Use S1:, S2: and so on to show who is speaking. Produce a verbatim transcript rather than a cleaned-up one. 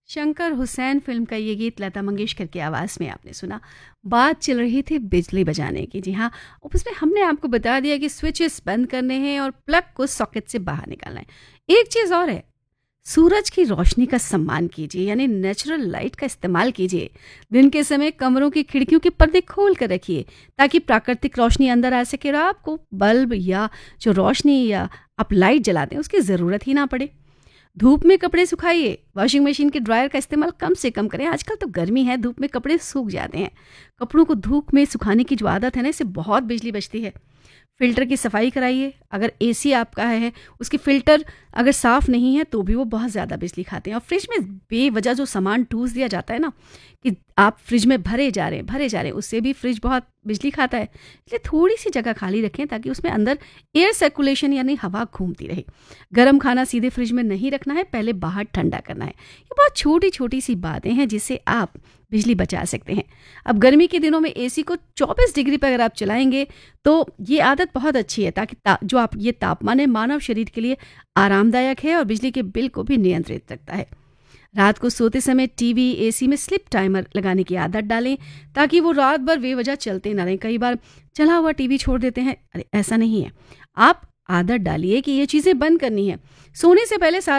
S1: Shankar Hussain film का ये गीत लता मंगेशकर की आवाज़ में आपने सुना। बात चल रही थी बिजली बचाने की। जी हाँ, उसमें हमने आपको बता दिया कि स्विचेस बंद करने हैं और प्लग को सॉकेट से बाहर निकालना है। एक चीज़ और है, सूरज की रोशनी का सम्मान कीजिए, यानी नेचुरल लाइट का इस्तेमाल कीजिए। दिन के समय कमरों की खिड़कियों के पर्दे खोल कर रखिए ताकि प्राकृतिक रोशनी अंदर आ सके और आपको बल्ब या जो रोशनी या आप लाइट जलाते हैं उसकी ज़रूरत ही ना पड़े। धूप में कपड़े सुखाइए, वॉशिंग मशीन के ड्रायर का इस्तेमाल कम से कम करें। आजकल तो गर्मी है, धूप में कपड़े सूख जाते हैं। कपड़ों को धूप में सुखाने की जो आदत है ना, इससे बहुत बिजली बचती है। फिल्टर की सफाई कराइए। अगर एसी आपका है, उसकी फिल्टर अगर साफ़ नहीं है तो भी वो बहुत ज़्यादा बिजली खाते हैं। और फ्रिज में बेवजह जो सामान ठूस दिया जाता है ना, कि आप फ्रिज में भरे जा रहे हैं भरे जा रहे हैं उससे भी फ्रिज बहुत बिजली खाता है। इसलिए थोड़ी सी जगह खाली रखें ताकि उसमें अंदर एयर सर्कुलेशन यानी हवा घूमती रहे। गर्म खाना सीधे फ्रिज में नहीं रखना है, पहले बाहर ठंडा करना है। ये बहुत छोटी छोटी सी बातें हैं जिससे आप बिजली बचा सकते हैं। अब गर्मी के दिनों में एसी को चौबीस डिग्री पर अगर आप चलाएंगे तो ये आदत बहुत अच्छी है, ताकि ता, जो आप ये तापमान है मानव शरीर के लिए आरामदायक है और बिजली के बिल को भी नियंत्रित रखता है। रात को सोते समय टीवी एसी में स्लिप टाइमर लगाने की आदत डालें ताकि वो रात भर बेवजह चलते ना रहें। कई बार चला हुआ टीवी छोड़ देते हैं, अरे ऐसा नहीं है। आप आदत डालिए कि ये चीज़ें बंद करनी है। सोने से पहले सारा